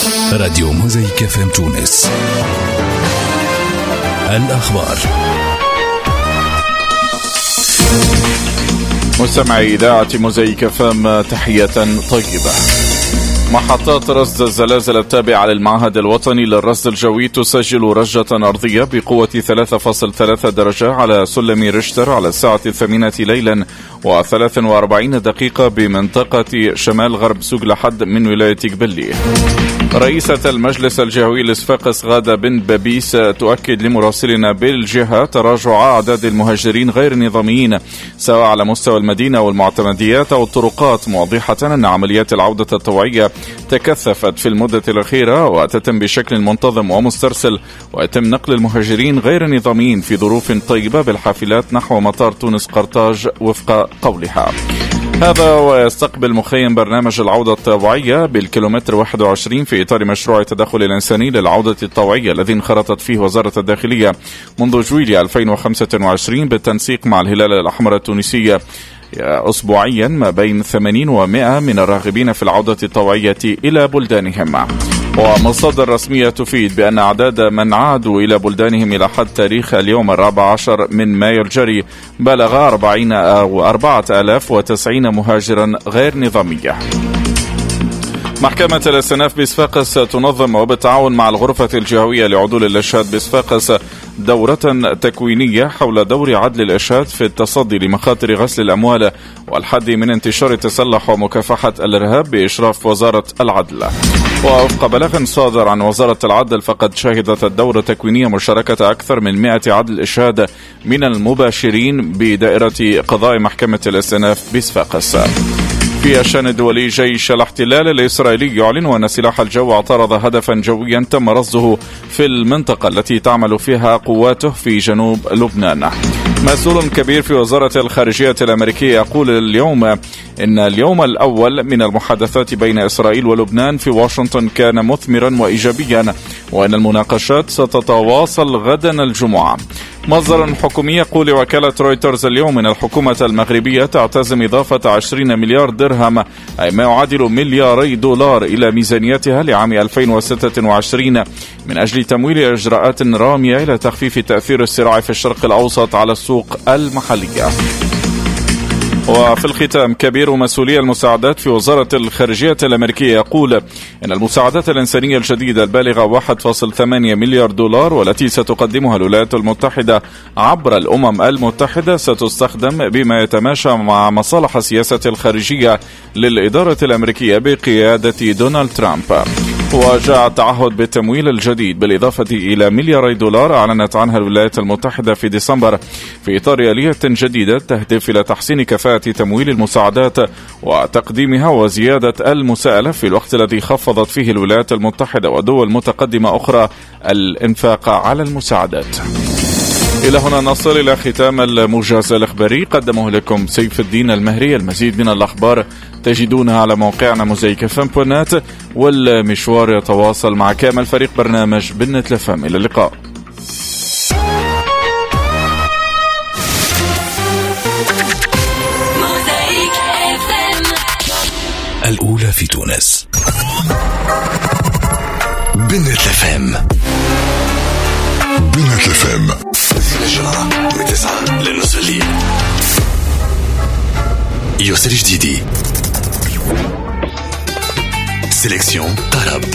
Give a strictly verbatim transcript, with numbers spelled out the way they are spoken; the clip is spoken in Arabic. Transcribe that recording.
راديو موزايك اف ام تونس. الأخبار. مستمعي إذاعة موزايك اف ام، تحية طيبة. محطات رصد الزلازل التابعة للمعهد الوطني للرصد الجوي تسجل رجة أرضية بقوة ثلاثة فاصلة ثلاثة درجة على سلم ريشتر على الساعة الثامنة ليلا وثلاث وأربعين دقيقة بمنطقة شمال غرب سوق لحد من ولاية قبلي. رئيسة المجلس الجهوي لصفاقس غادة بن بابيس تؤكد لمراسلنا بالجهة تراجع أعداد المهاجرين غير النظاميين سواء على مستوى المدينة والمعتمديات أو الطرقات، موضحة أن عمليات العودة الطوعية تكثفت في المدة الأخيرة وتتم بشكل منتظم ومسترسل، ويتم نقل المهاجرين غير النظاميين في ظروف طيبة بالحافلات نحو مطار تونس قرطاج وفق قولها. هذا ويستقبل مخيم برنامج العودة الطوعية بالكيلومتر واحد وعشرين في إطار مشروع التدخل الإنساني للعودة الطوعية الذي انخرطت فيه وزارة الداخلية منذ جويلية ألفين وخمسة وعشرين بالتنسيق مع الهلال الأحمر التونسي أسبوعيا ما بين ثمانين ومئة من الراغبين في العودة الطوعية إلى بلدانهم. ومصادر رسمية تفيد بأن أعداد من عادوا إلى بلدانهم إلى حد تاريخ اليوم الرابع عشر من مايو الجاري بلغ أربعين أو أربعة آلاف وتسعين مهاجرا غير نظامية. محكمة الاستئناف بصفاقس تنظم وبالتعاون مع الغرفة الجهوية لعدول الإرشاد بصفاقس دورة تكوينية حول دور عدل الإرشاد في التصدي لمخاطر غسل الأموال والحد من انتشار التسلح ومكافحة الإرهاب بإشراف وزارة العدل. ووفق بلاغ صادر عن وزارة العدل فقد شهدت الدورة التكوينية مشاركة أكثر من مئة عدل إرشاد من المباشرين بدائرة قضاء محكمة الاستئناف بصفاقس. في الشأن الدولي، جيش الاحتلال الإسرائيلي يعلن أن سلاح الجو اعترض هدفا جويا تم رصده في المنطقة التي تعمل فيها قواته في جنوب لبنان. مسؤول كبير في وزارة الخارجية الأمريكية يقول اليوم إن اليوم الأول من المحادثات بين إسرائيل ولبنان في واشنطن كان مثمرا وإيجابيا، وأن المناقشات ستتواصل غدا الجمعة. مصدر حكومي يقول وكالة رويترز اليوم إن الحكومة المغربية تعتزم إضافة عشرين مليار درهم أي ما يعادل ملياري دولار إلى ميزانيتها لعام ألفين وستة وعشرين من أجل تمويل إجراءات رامية إلى تخفيف تأثير الصراع في الشرق الأوسط على السوق المحلية. وفي الختام، كبير مسؤولي المساعدات في وزارة الخارجية الأمريكية يقول إن المساعدات الإنسانية الجديدة البالغة واحد فاصلة ثمانية مليار دولار والتي ستقدمها الولايات المتحدة عبر الأمم المتحدة ستستخدم بما يتماشى مع مصالح السياسة الخارجية للإدارة الأمريكية بقيادة دونالد ترامب. وجاء التعهد بالتمويل الجديد بالإضافة إلى ملياري دولار أعلنت عنها الولايات المتحدة في ديسمبر في إطار آلية جديدة تهدف إلى تحسين كفاءة تمويل المساعدات وتقديمها وزيادة المساءلة في الوقت الذي خفضت فيه الولايات المتحدة ودول متقدمة أخرى الإنفاق على المساعدات. إلى هنا نصل إلى ختام الموجز الإخباري، قدمه لكم سيف الدين المهري. المزيد من الأخبار تجدونها على موقعنا موزايك اف ام دوت نت، والمشوار يتواصل مع كامل فريق برنامج بالنت اف ام. إلى اللقاء. الأولى في تونس بالنت اف ام. بالنت اف ام الجمعة من تسعة لنصف الليل. يسري جديدي سيليكسيون طرب.